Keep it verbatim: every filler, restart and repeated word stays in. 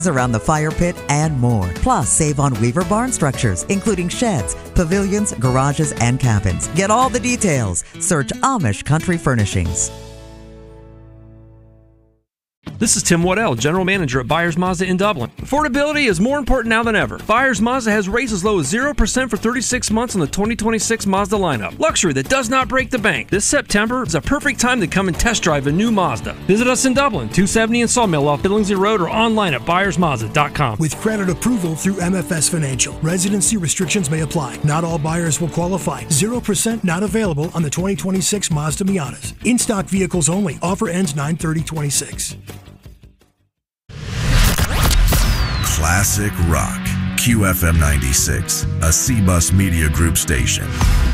around the fire pit, and more. Plus, save on Weaver Barn structures, including sheds, pavilions, garages, and cabins. Get all the details. Search Amish Country Furnishings. This is Tim Waddell, General Manager at Byers Mazda in Dublin. Affordability is more important now than ever. Byers Mazda has rates as low as zero percent for thirty-six months on the twenty twenty-six Mazda lineup. Luxury that does not break the bank. This September is a perfect time to come and test drive a new Mazda. Visit us in Dublin, two seventy in Sawmill off Billingsley Road, or online at byers mazda dot com. With credit approval through M F S Financial, residency restrictions may apply. Not all buyers will qualify. zero percent not available on the twenty twenty-six Mazda Miatas. In-stock vehicles only. Offer ends nine thirty twenty-six. Classic Rock, Q F M ninety-six, a C-Bus Media Group station.